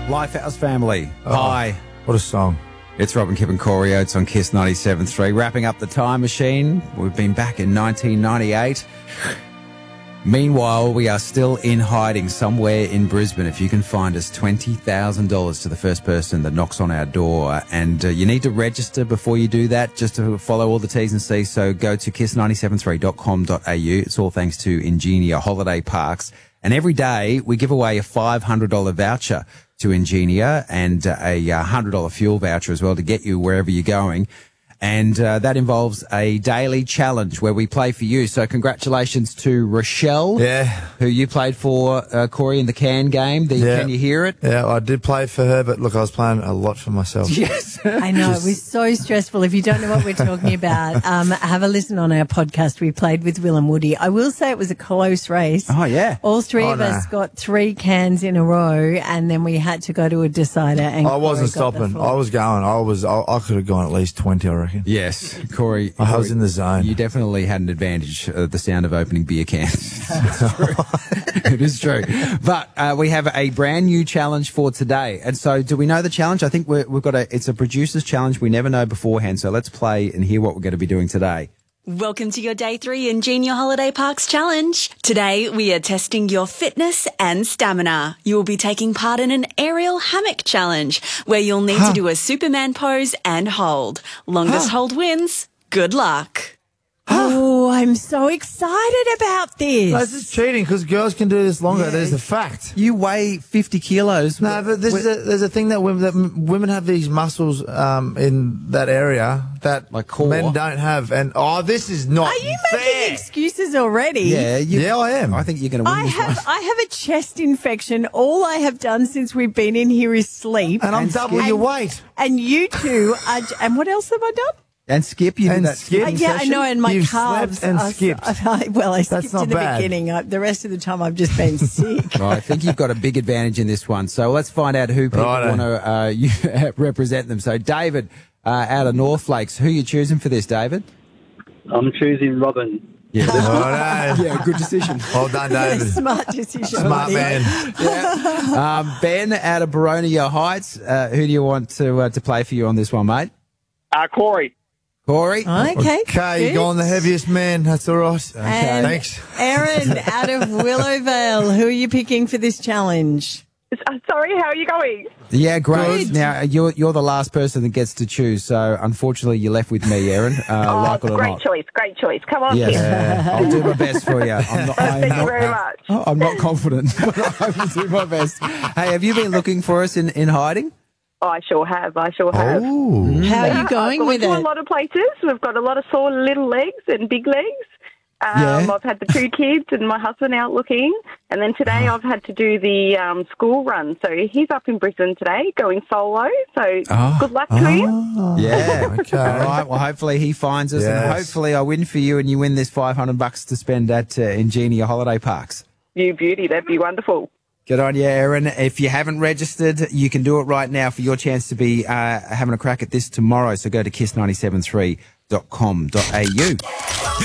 Lifehouse family. Hi. What a song. It's Robin, Kip and Corey Oates on Kiss 97.3. Wrapping up the time machine. We've been back in 1998. Meanwhile, we are still in hiding somewhere in Brisbane. If you can find us $20,000 to the first person that knocks on our door. And you need to register before you do that, just to follow all the T's and C's. So go to kiss973.com.au. It's all thanks to Ingenia Holiday Parks. And every day we give away a $500 voucher to Ingenia and a $100 fuel voucher as well to get you wherever you're going. And that involves a daily challenge where we play for you. So congratulations to Rochelle, who you played for, Corey, in the can game. Can you hear it? Yeah, I did play for her, but look, I was playing a lot for myself. Yes. I know, it was so stressful. If you don't know what we're talking about, have a listen on our podcast. We played with Will and Woody. I will say it was a close race. Oh, yeah. All three of us got 3 cans in a row, and then we had to go to a decider. And I wasn't stopping. I was going. I could have gone at least 20, I reckon. Yes, Corey. I was in the zone. You definitely had an advantage, the sound of opening beer cans. It's true. It is true. But we have a brand new challenge for today. And so do we know the challenge? I think we've got it's a producer's challenge we never know beforehand. So let's play and hear what we're going to be doing today. Welcome to your Day 3 Ingenia Holiday Parks Challenge. Today, we are testing your fitness and stamina. You will be taking part in an aerial hammock challenge where you'll need to do a Superman pose and hold. Longest hold wins. Good luck. Oh, I'm so excited about this. No, this is cheating because girls can do this longer. Yeah. There's a fact. You weigh 50 kilos. No, but there's a thing that women have these muscles in that area that like core. Men don't have. And this is not Are you fair. making excuses already? Yeah, I am. I think you're going to win this one. I have a chest infection. All I have done since we've been in here is sleep. And I'm double your weight. And you two are, and what else have I done? And skip, you did that skipping Yeah, I session? know, and my You've calves. slept and skipped. I skipped not in the bad. beginning. The rest of the time I've just been sick. Well, I think you've got a big advantage in this one. So let's find out who people want to represent them. So David, out of North Lakes, who are you choosing for this, David? I'm choosing Robin. Yeah, Yeah, good decision. well done, David. Smart decision. Smart buddy. man. Ben, out of Boronia Heights, who do you want to play for you on this one, mate? Corey. Corey? Okay. Okay, you go on the heaviest man. That's all right. And Thanks. Aaron, out of Willowvale, who are you picking for this challenge? Sorry, how are you going? Yeah, great. Good. Now, you're the last person that gets to choose, so unfortunately you're left with me, Aaron, like it or great not. choice, great choice. Come on, Yes, Kim. I'll do my best for you. Thank you very much. I'm not confident, but I will do my best. Hey, have you been looking for us in hiding? I sure have. How are you going with We've got it? a lot of places. We've got a lot of sore little legs and big legs. I've had the 2 kids and my husband out looking. And then today I've had to do the school run. So he's up in Brisbane today going solo. So good luck to him. Yeah. Okay. All right. Well, hopefully he finds us, and Yes. hopefully I win for you, and you win this $500 to spend at Ingenia Holiday Parks. You beauty. That'd be wonderful. Good on you, Aaron. If you haven't registered, you can do it right now for your chance to be having a crack at this tomorrow. So go to kiss973.com.au.